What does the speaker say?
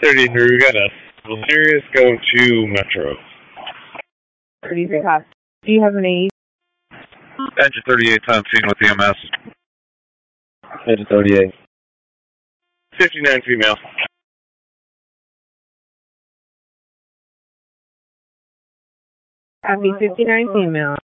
33, we got a Sirius going to Metro. 33 cost. Do you have an AE? Engine 38 on scene with EMS. Engine 38. 59 female. Copy 59 female.